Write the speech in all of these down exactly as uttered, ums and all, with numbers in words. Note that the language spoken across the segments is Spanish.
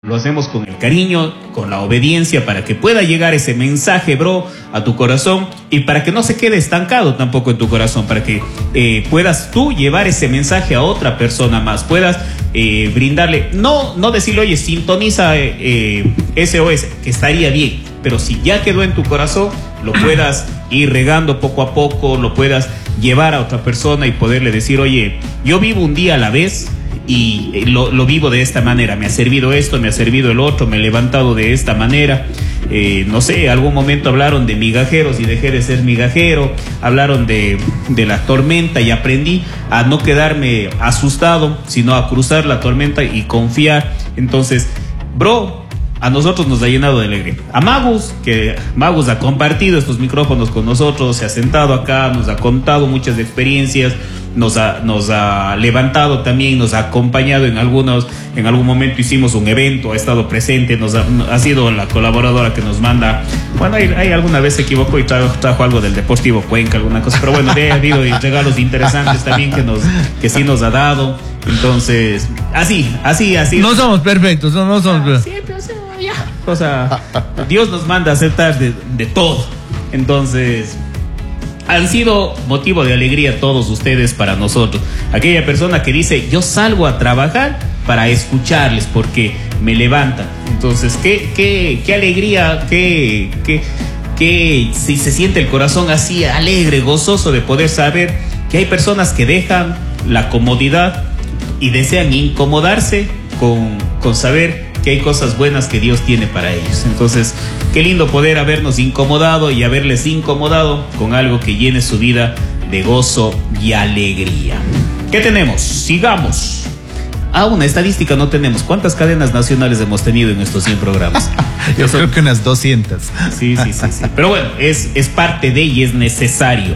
Lo hacemos con el cariño, con la obediencia, para que pueda llegar ese mensaje, bro, a tu corazón, y para que no se quede estancado tampoco en tu corazón, para que eh, puedas tú llevar ese mensaje a otra persona más, puedas eh, brindarle, no, no decirle, oye, sintoniza eh, S O S, que estaría bien, pero si ya quedó en tu corazón, lo puedas ir regando poco a poco, lo puedas llevar a otra persona y poderle decir, oye, yo vivo un día a la vez, y lo, lo vivo de esta manera, me ha servido esto, me ha servido el otro, me he levantado de esta manera. Eh, no sé, algún momento hablaron de migajeros y dejé de ser migajero, hablaron de, de la tormenta y aprendí a no quedarme asustado, sino a cruzar la tormenta y confiar. Entonces, bro, a nosotros nos ha llenado de alegría. A Magus, que Magus ha compartido estos micrófonos con nosotros, se ha sentado acá, nos ha contado muchas experiencias, nos ha, nos ha levantado también, nos ha acompañado en algunos, en algún momento hicimos un evento, ha estado presente, nos ha, ha sido la colaboradora que nos manda, bueno, hay, hay alguna vez se equivocó y trajo, trajo algo del Deportivo Cuenca, alguna cosa, pero bueno, ha habido regalos interesantes también que, nos, que sí nos ha dado. Entonces, así, así, así. No somos perfectos, no, no somos perfectos. Siempre, o sea, ya. O sea, Dios nos manda a aceptar de, de todo. Entonces, han sido motivo de alegría todos ustedes para nosotros. Aquella persona que dice, yo salgo a trabajar para escucharles porque me levantan. Entonces, qué, qué, qué alegría, qué, qué, qué, si se siente el corazón así alegre, gozoso de poder saber que hay personas que dejan la comodidad y desean incomodarse con, con saber que hay cosas buenas que Dios tiene para ellos. Entonces, qué lindo poder habernos incomodado y haberles incomodado con algo que llene su vida de gozo y alegría. ¿Qué tenemos? Sigamos. Ah, una estadística no tenemos. ¿Cuántas cadenas nacionales hemos tenido en estos cien programas? Yo Eso, creo que unas doscientas. Sí, sí, sí, sí. Pero bueno, es, es parte de y es necesario.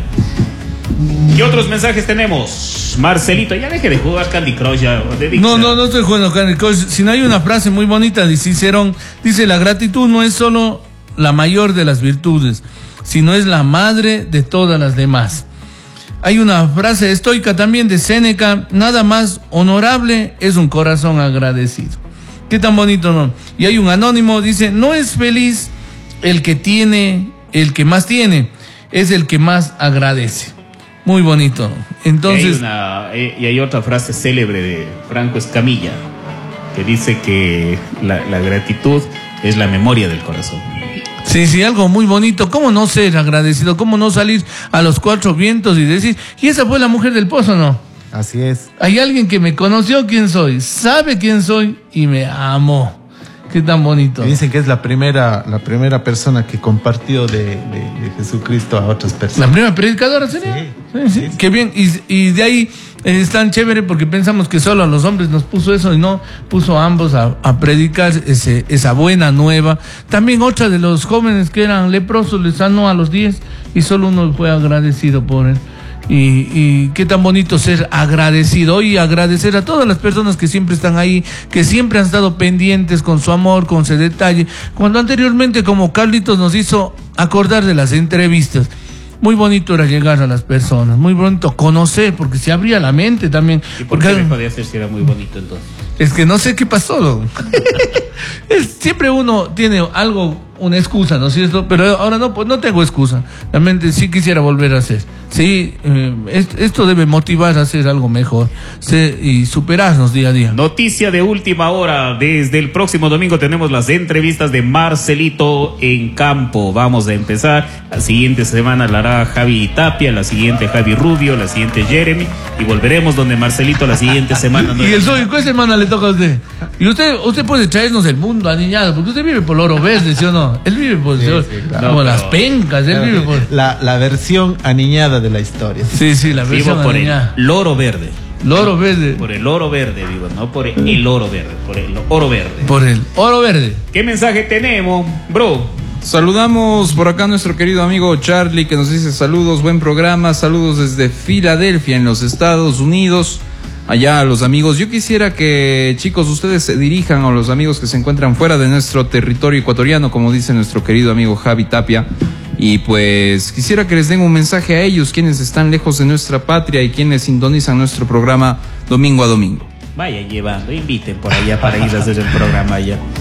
¿Qué otros mensajes tenemos? Marcelito, ya deje de jugar Candy Crush. Ya, no, no, no estoy jugando Candy Crush. Si no, hay una frase muy bonita de Cicerón. Dice, la gratitud no es solo la mayor de las virtudes, sino es la madre de todas las demás. Hay una frase estoica también de Séneca, nada más honorable es un corazón agradecido. Qué tan bonito, ¿no? Y hay un anónimo, dice, no es feliz el que tiene, el que más tiene, es el que más agradece. Muy bonito, ¿no? Entonces, y hay, una, y hay otra frase célebre de Franco Escamilla que dice que la, la gratitud es la memoria del corazón. Sí, sí, algo muy bonito. ¿Cómo no ser agradecido? ¿Cómo no salir a los cuatro vientos y decir, y esa fue la mujer del pozo, no? Así es. Hay alguien que me conoció quién soy, sabe quién soy y me amó. Qué tan bonito. Y dicen que es la primera, la primera persona que compartió de, de, de Jesucristo a otras personas. La primera predicadora sería. Sí, sí, sí. Sí. Qué bien. Y, y de ahí eh, es tan chévere porque pensamos que solo a los hombres nos puso eso y no puso a ambos a, a predicar ese, esa buena nueva. También otra de los jóvenes que eran leprosos les sanó a los diez y solo uno fue agradecido por él. Y, y qué tan bonito ser agradecido y agradecer a todas las personas que siempre están ahí, que siempre han estado pendientes con su amor, con su detalle, cuando anteriormente como Carlitos nos hizo acordar de las entrevistas. Muy bonito era llegar a las personas, muy bonito conocer, porque se abría la mente también. ¿Y por qué dejó de hacer si era muy bonito entonces? Es que no sé qué pasó. es, siempre uno tiene algo, una excusa, ¿no es cierto? Pero ahora no, pues no tengo excusa. Realmente sí quisiera volver a hacer. Sí, eh, esto debe motivar a hacer algo mejor sí, y superarnos día a día. Noticia de última hora. Desde el próximo domingo tenemos las entrevistas de Marcelito en campo. Vamos a empezar. La siguiente semana la hará Javi Tapia, la siguiente Javi Rubio, la siguiente Jeremy. Y volveremos donde Marcelito la siguiente semana. ¿Y el soy qué semana le toca a usted? Y usted usted puede traernos el mundo aniñado, porque usted vive por Oro Verde, ¿sí o no? Él vive por, sí, sí, claro, como no, las pencas. Él vive por... La, la versión aniñada de la historia. Sí, sí, la versión Vivo por aniñada. el loro verde. Loro verde. Por el oro verde, digo, no por el oro verde, por el oro verde. Por el oro verde. ¿Qué mensaje tenemos, bro? Saludamos por acá a nuestro querido amigo Charlie, que nos dice saludos, buen programa, saludos desde Filadelfia, en los Estados Unidos. Allá a los amigos, yo quisiera que, chicos, ustedes se dirijan a los amigos que se encuentran fuera de nuestro territorio ecuatoriano, como dice nuestro querido amigo Javi Tapia, y pues quisiera que les den un mensaje a ellos, quienes están lejos de nuestra patria y quienes sintonizan nuestro programa domingo a domingo. Vaya llevando, inviten por allá para ir a hacer el programa allá.